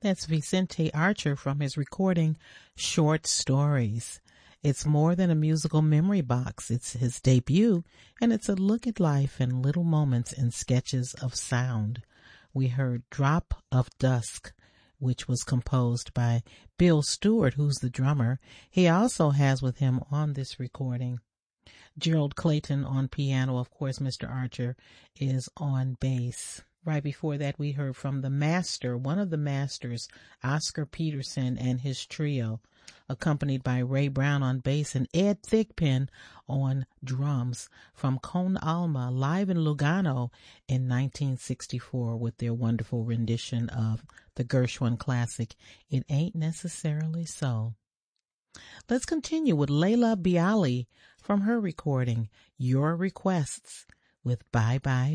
That's Vicente Archer from his recording Short Stories. It's more than a musical memory box. It's his debut, and it's a look at life in little moments and sketches of sound. We heard Drop of Dusk, which was composed by Bill Stewart, who's the drummer. He also has with him on this recording Gerald Clayton on piano. Of course, Mr. Archer is on bass. Right before that, we heard from the master, one of the masters, Oscar Peterson and his trio, accompanied by Ray Brown on bass and Ed Thigpen on drums, from Con Alma live in Lugano in 1964 with their wonderful rendition of the Gershwin classic, It Ain't Necessarily So. Let's continue with Layla Bialy from her recording, Your Requests, with Bye Bye